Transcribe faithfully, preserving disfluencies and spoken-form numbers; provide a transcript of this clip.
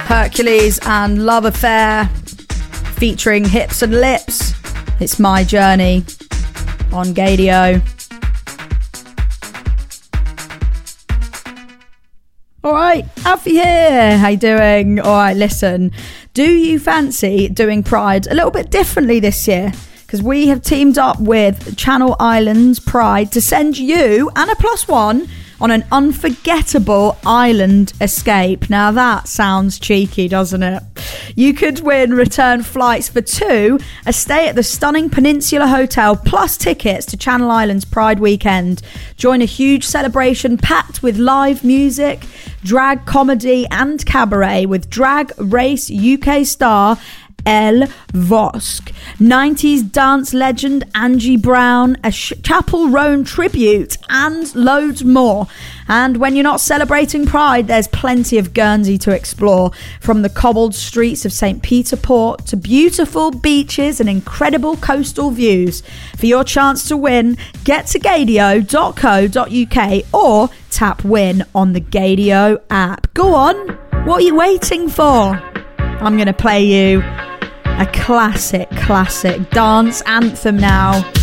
Hercules and Love Affair featuring Hips and Lips. It's My Journey on Gaydio. Alright, Alfie here. How you doing? Alright, listen. Do you fancy doing Pride a little bit differently this year? Because we have teamed up with Channel Islands Pride to send you and a plus one on an unforgettable island escape. Now that sounds cheeky, doesn't it? You could win return flights for two, a stay at the stunning Peninsula Hotel, plus tickets to Channel Islands Pride weekend. Join a huge celebration packed with live music, drag comedy and cabaret with Drag Race U K star Elle Vosk, nineties dance legend Angie Brown, a Chapel Roan tribute, and loads more. And when you're not celebrating Pride, there's plenty of Guernsey to explore, from the cobbled streets of Saint Peter Port to beautiful beaches and incredible coastal views. For your chance to win, get to gaydio dot co dot uk or tap win on the Gaydio app. Go on, what are you waiting for? I'm going to play you a classic, classic dance anthem now.